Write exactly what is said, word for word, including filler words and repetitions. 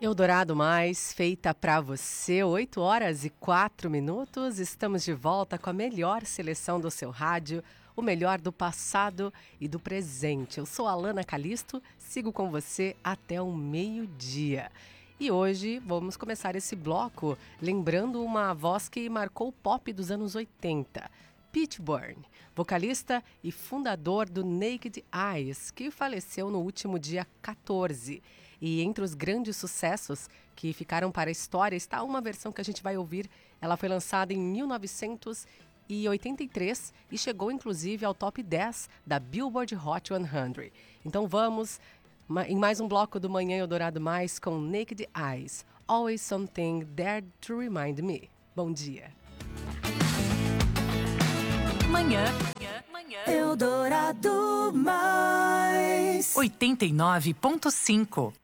Eldorado Mais, feita pra você, oito horas e quatro minutos. Estamos de volta com a melhor seleção do seu rádio, o melhor do passado e do presente. Eu sou a Alana Calisto, sigo com você até o meio-dia. E hoje vamos começar esse bloco lembrando uma voz que marcou o pop dos anos oitenta. Pete Burne, vocalista e fundador do Naked Eyes, que faleceu no último dia quatorze. E entre os grandes sucessos que ficaram para a história está uma versão que a gente vai ouvir. Ela foi lançada em mil novecentos e oitenta e três e chegou inclusive ao top dez da Billboard Hot cem. Então vamos em mais um bloco do Manhã Eldorado Mais com Naked Eyes. Always Something There to Remind Me. Bom dia. Manhã, manhã, manhã. Eldorado Mais oitenta e nove ponto cinco.